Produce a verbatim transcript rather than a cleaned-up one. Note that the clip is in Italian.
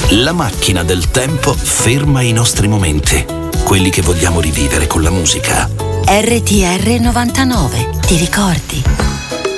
La macchina del tempo ferma i nostri momenti, quelli che vogliamo rivivere con la musica. R T R novantanove, ti ricordi?